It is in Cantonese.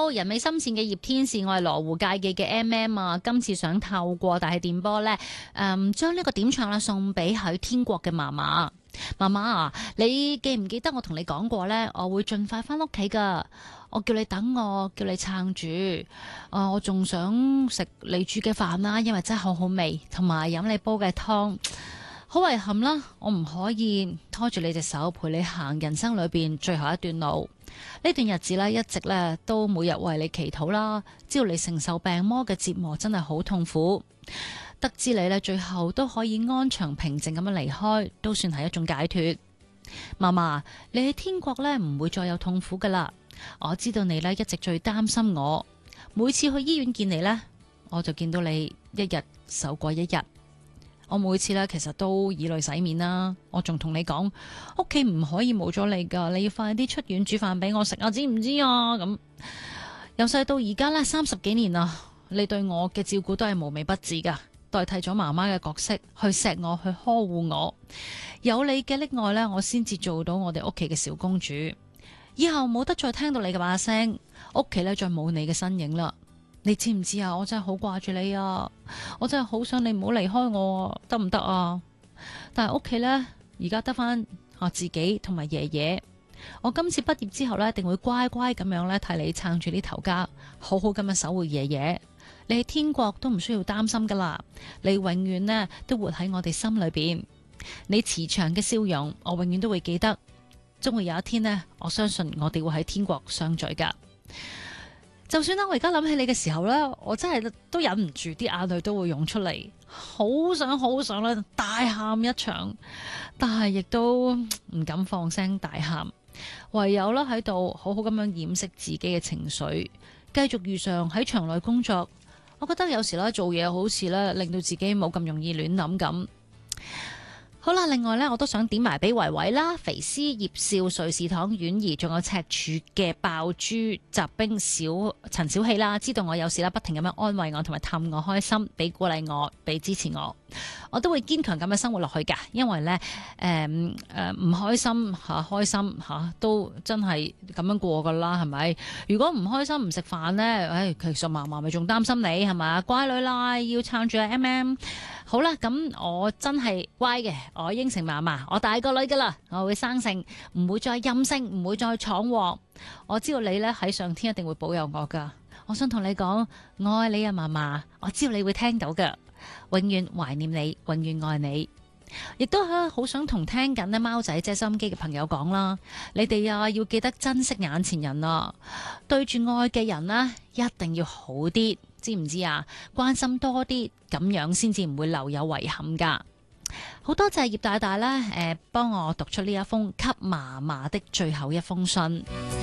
人美心善嘅葉天使，我係羅湖界記嘅 MM 啊，今次想透過大氣電波呢，將呢個點唱啦送俾喺天國嘅嫲嫲。嫲嫲啊，你記唔記得我同你講過呢？我會盡快翻屋企噶。我叫你等我，叫你撐住。我仲想食你煮嘅飯啦，因為真係好好味，同埋飲你煲嘅湯。好遺憾啦，我唔可以拖住你隻手陪你行人生裏邊最後一段路。呢段日子呢，一直呢都每日為你祈禱啦。知道你承受病魔嘅折磨真係好痛苦。得知你呢，最後都可以安詳平靜咁樣離開，都算係一種解脫。嫲嫲，你喺天國呢，唔會再有痛苦噶啦。我知道你呢，一直最擔心我，每次去醫院見你呢，我就見到你一日瘦過一日。我每次呢，其實都以淚洗面啦。我仲同你講，屋企唔可以冇咗你噶，你要快啲出院煮飯俾我食啊，知唔知啊？咁由細到而家呢，30幾年啦，你對我嘅照顧都係無微不至噶。代替咗媽媽嘅角色去錫我，去呵護我。有你嘅溺愛呢，我先至做到我哋屋企嘅小公主。以後冇得再聽到你嘅把聲，屋企呢再冇你嘅身影啦。你知唔知啊？我真係好掛住你啊！我真係好想你唔好離開我，得唔得啊？但係屋企呢，而家得翻我自己同埋爺爺。我今次畢業之後呢，一定會乖乖咁樣呢替你撐住呢頭家，好好咁樣守護爺爺。你喺天國都唔需要擔心噶啦，你永遠呢都活喺我哋心裏邊。你慈祥嘅笑容，我永遠都會記得。終會有一天呢，我相信我哋會喺天國相聚噶。就算啦，我而家諗起你嘅時候呢，我真係都忍唔住，啲眼淚都會湧出嚟，好想咧大喊一場，但係亦都唔敢放聲大喊，唯有啦喺度好好咁樣掩飾自己嘅情緒，繼續如常喺場內工作。我覺得有時咧做嘢好似咧令到自己冇咁容易亂諗咁。好啦，另外呢，我都想點埋俾維維啦、肥絲、葉少、瑞士糖、婉兒，仲有赤柱嘅爆珠、雜冰、陳小氣啦，知道我有事啦，不停咁樣安慰我同埋氹我開心，俾鼓勵我，俾支持我，我都會堅強咁樣生活落去噶。因為呢，唔開心吓，開心吓，都真係咁樣過噶啦，係咪？如果唔開心唔食飯呢，其實嫲嫲咪仲擔心你係咪？乖女啦，要撐住啊 MM。好啦，咁我真係乖嘅，我應承嫲嫲，我大個女噶啦，我會生性，唔會再任性，唔會再闖禍。我知道你呢喺上天一定會保佑我噶。我想同你講，我愛你啊嫲嫲，我知道你會聽到噶，永遠懷念你，永遠愛你。亦都好想同聽緊呢貓仔姐收音機嘅朋友講啦，你哋啊要記得珍惜眼前人啊，對住愛嘅人呢，一定要好啲，知唔知啊？關心多啲，咁樣先至唔會留有遺憾噶。好多謝葉大大呢，幫我讀出呢一封給嫲嫲的最後一封信。